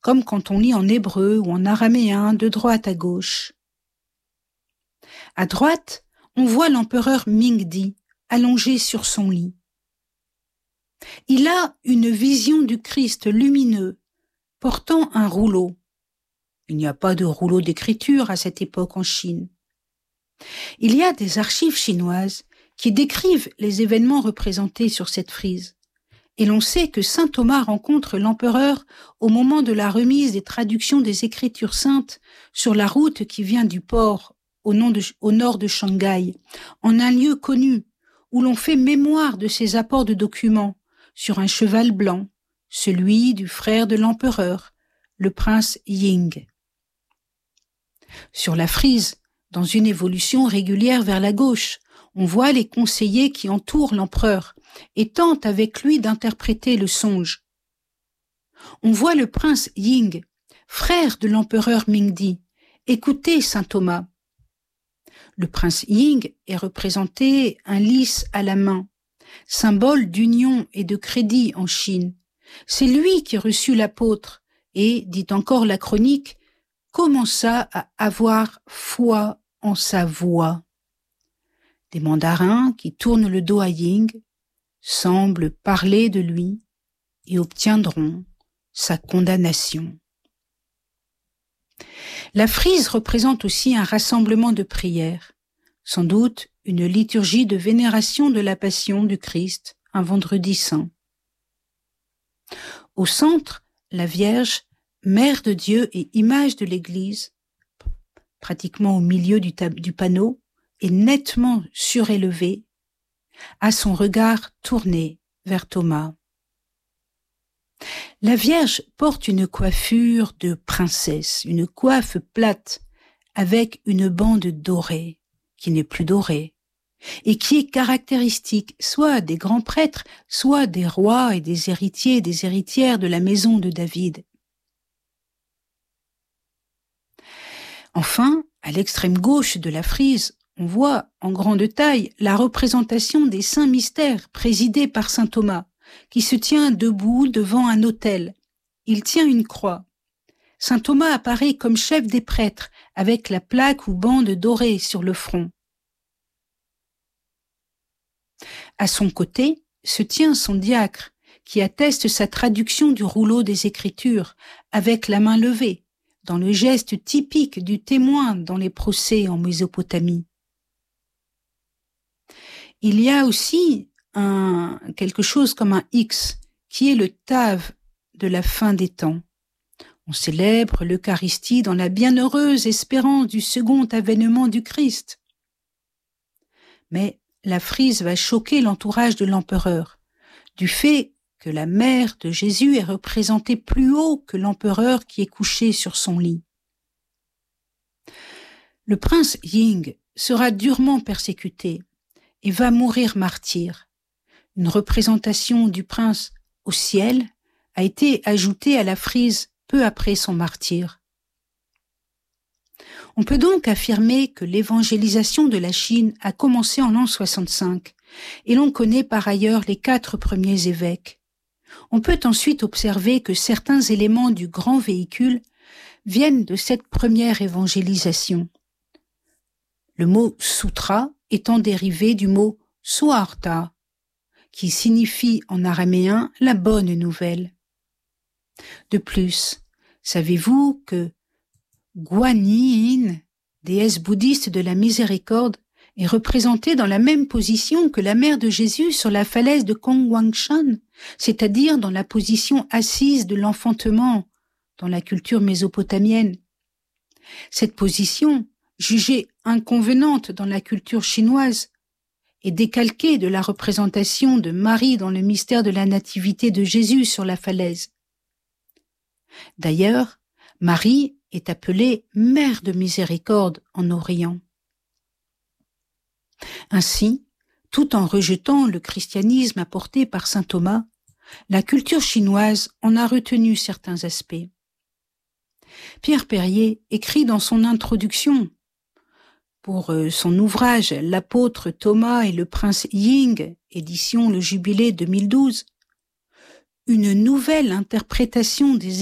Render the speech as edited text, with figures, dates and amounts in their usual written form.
comme quand on lit en hébreu ou en araméen de droite à gauche. À droite, on voit l'empereur Mingdi allongé sur son lit. Il a une vision du Christ lumineux portant un rouleau. Il n'y a pas de rouleau d'écriture à cette époque en Chine. Il y a des archives chinoises qui décrivent les événements représentés sur cette frise. Et l'on sait que saint Thomas rencontre l'empereur au moment de la remise des traductions des Écritures saintes sur la route qui vient du port au nord de Shanghai, en un lieu connu où l'on fait mémoire de ces apports de documents sur un cheval blanc, celui du frère de l'empereur, le prince Ying. Sur la frise, dans une évolution régulière vers la gauche, on voit les conseillers qui entourent l'empereur et tentent avec lui d'interpréter le songe. On voit le prince Ying, frère de l'empereur Mingdi, écouter saint Thomas. Le prince Ying est représenté un lys à la main, symbole d'union et de crédit en Chine. C'est lui qui reçut l'apôtre et, dit encore la chronique, commença à avoir foi en sa voix. Des mandarins qui tournent le dos à Ying semblent parler de lui et obtiendront sa condamnation. La frise représente aussi un rassemblement de prières, sans doute une liturgie de vénération de la Passion du Christ, un vendredi saint. Au centre, la Vierge, Mère de Dieu et image de l'Église, pratiquement au milieu du panneau, est nettement surélevée, a son regard tourné vers Thomas. La Vierge porte une coiffure de princesse, une coiffe plate avec une bande dorée, qui n'est plus dorée, et qui est caractéristique soit des grands prêtres, soit des rois et des héritiers et des héritières de la maison de David. Enfin, à l'extrême gauche de la frise, on voit en grande taille la représentation des saints mystères présidés par saint Thomas, qui se tient debout devant un autel. Il tient une croix. Saint Thomas apparaît comme chef des prêtres, avec la plaque ou bande dorée sur le front. À son côté se tient son diacre, qui atteste sa traduction du rouleau des Écritures, avec la main levée, dans le geste typique du témoin dans les procès en Mésopotamie. Il y a aussi quelque chose comme un X, qui est le Tav de la fin des temps. On célèbre l'Eucharistie dans la bienheureuse espérance du second avènement du Christ. Mais la frise va choquer l'entourage de l'empereur, du fait que la mère de Jésus est représentée plus haut que l'empereur qui est couché sur son lit. Le prince Ying sera durement persécuté et va mourir martyr. Une représentation du prince au ciel a été ajoutée à la frise peu après son martyre. On peut donc affirmer que l'évangélisation de la Chine a commencé en l'an 65, et l'on connaît par ailleurs les 4 premiers évêques. On peut ensuite observer que certains éléments du grand véhicule viennent de cette première évangélisation. Le mot sutra étant dérivé du mot suarta, qui signifie en araméen la bonne nouvelle. De plus, savez-vous que Guanyin, déesse bouddhiste de la miséricorde, est représentée dans la même position que la mère de Jésus sur la falaise de Kongwangshan, c'est-à-dire dans la position assise de l'enfantement dans la culture mésopotamienne. Cette position, jugée inconvenante dans la culture chinoise, est décalquée de la représentation de Marie dans le mystère de la nativité de Jésus sur la falaise. D'ailleurs, Marie est appelée Mère de miséricorde en Orient. Ainsi, tout en rejetant le christianisme apporté par saint Thomas, la culture chinoise en a retenu certains aspects. Pierre Perrier écrit dans son introduction pour son ouvrage « L'apôtre Thomas et le prince Ying », édition Le Jubilé 2012, une nouvelle interprétation des